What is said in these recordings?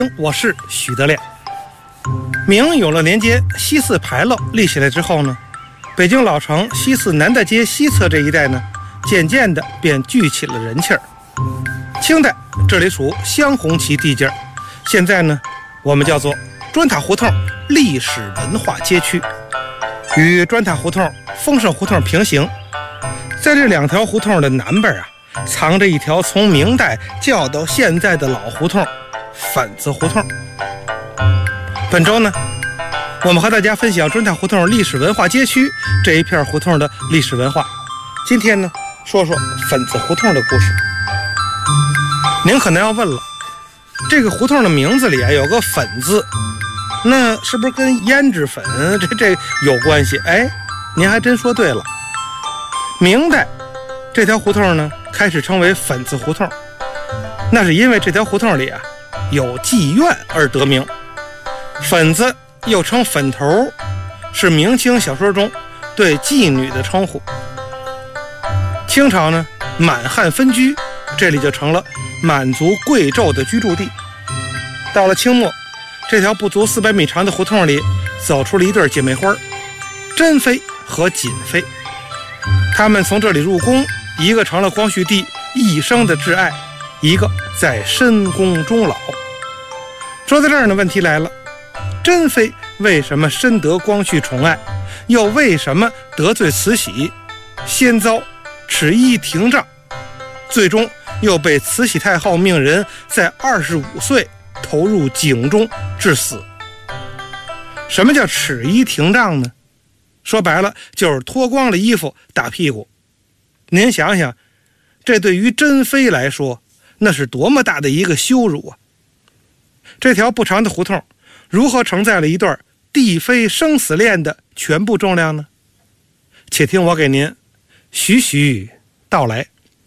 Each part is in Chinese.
我是许德亮。明永乐年间西四牌楼立起来之后呢，北京老城西四南大街西侧这一带呢，渐渐的便聚起了人气儿。清代这里属镶红旗地界，现在呢我们叫做砖塔胡同历史文化街区，与砖塔胡同、丰盛胡同平行。在这两条胡同的南边藏着一条从明代叫到现在的老胡同粉子胡同。本周呢，我们和大家分享砖塔胡同历史文化街区这一片胡同的历史文化。今天呢，说说粉子胡同的故事。您可能要问了，这个胡同的名字里有个粉字，那是不是跟胭脂粉这有关系？您还真说对了。明代这条胡同呢开始称为粉子胡同，那是因为这条胡同里有妓院而得名。粉子又称粉头，是明清小说中对妓女的称呼。清朝呢满汉分居，这里就成了满族贵胄的居住地。到了清末，这条不足400米长的胡同里走出了一对姐妹花，珍妃和瑾妃。他们从这里入宫，一个成了光绪帝一生的挚爱，一个在深宫终老。说到这儿呢，问题来了，珍妃为什么深得光绪宠爱，又为什么得罪慈禧，先遭褫衣廷杖，最终又被慈禧太后命人在25岁投入井中致死？什么叫褫衣廷杖呢？说白了就是脱光了衣服打屁股。您想想，这对于珍妃来说那是多么大的一个羞辱啊！这条不长的胡同如何承载了一段帝妃生死恋的全部重量呢？且听我给您徐徐道来。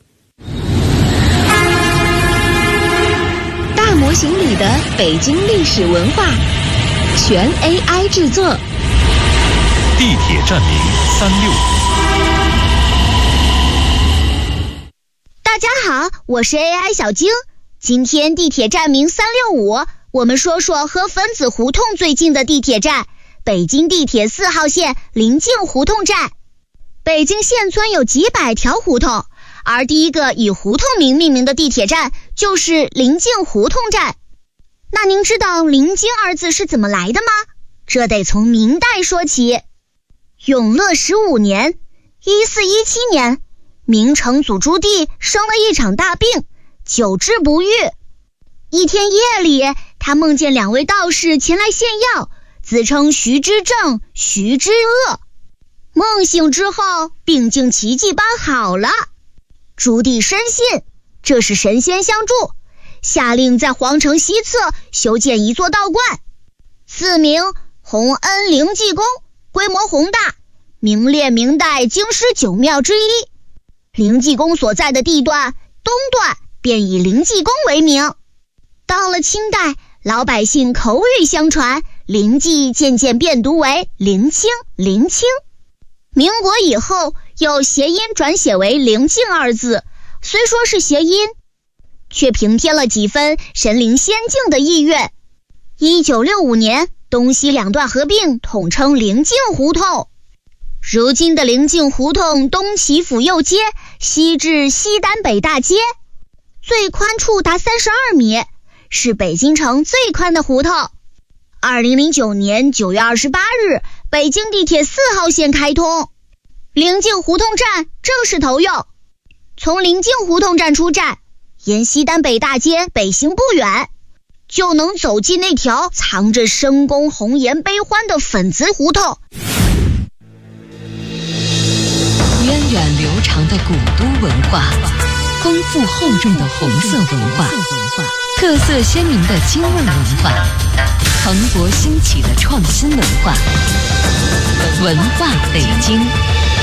大模型里的北京历史文化，全 AI 制作。 地铁站名365。 大家好，我是 AI 小晶。今天地铁站名365，我们说说和粉子胡同最近的地铁站——北京地铁4号线临近胡同站。北京现存有几百条胡同，而第一个以胡同名命名的地铁站就是临近胡同站。那您知道临近二字是怎么来的吗？这得从明代说起。永乐15年1417年，明成祖朱棣生了一场大病，久治不愈。一天夜里，他梦见2位道士前来献药，自称徐知正、徐知恶。梦醒之后，病竟奇迹般好了。朱棣深信这是神仙相助，下令在皇城西侧修建一座道观，赐名洪恩灵济宫，规模宏大，名列明代经师9庙之一。灵济宫所在的地段东段便以灵济宫为名。到了清代，老百姓口语相传，灵济渐渐变读为灵清、灵清。民国以后又谐音转写为灵静2字，虽说是谐音，却平添了几分神灵仙境的意愿。1965年，东西2段合并，统称灵静胡同。如今的灵静胡同东起府右街，西至西单北大街，最宽处达32米，是北京城最宽的胡同。2009年9月28日，北京地铁4号线开通，临近胡同站正式投用。从临近胡同站出站，沿西单北大街北行不远，就能走进那条藏着深宫红颜悲欢的粉子胡同。 源远流长的古都文化，丰富厚重的红色文化，特色鲜明的京味文化，蓬勃兴起的创新文化，文化北京。